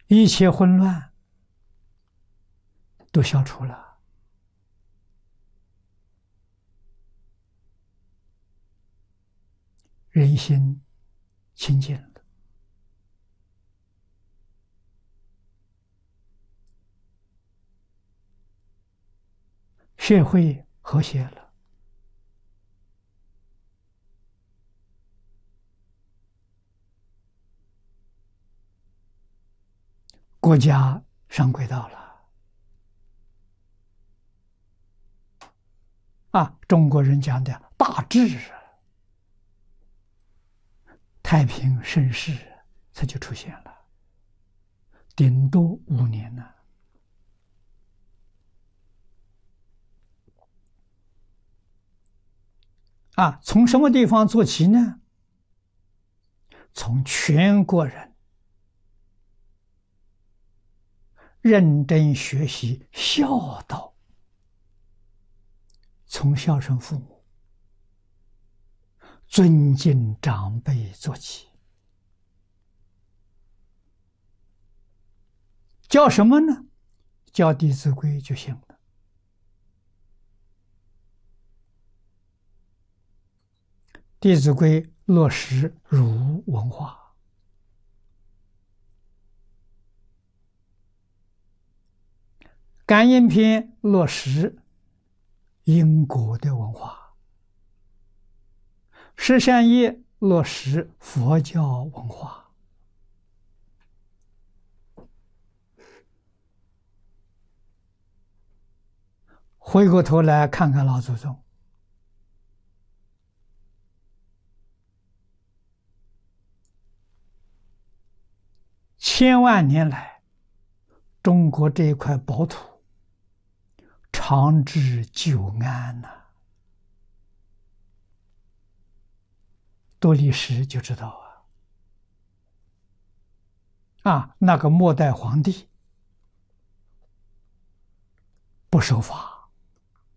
一切混乱都消除了，人心清净了，社会和谐了，国家上轨道了。中国人讲的大治，太平盛世它就出现了，顶多5年呢。从什么地方做起呢？从全国人认真学习孝道，从孝顺父母、尊敬长辈做起。教什么呢？教《弟子规》就行了。《弟子规》落实儒文化，《感应篇》落实因果的文化，十善业落实佛教文化。回过头来看看老祖宗，千万年来，中国这一块宝土长治久安呐，读历史就知道那个末代皇帝不守法，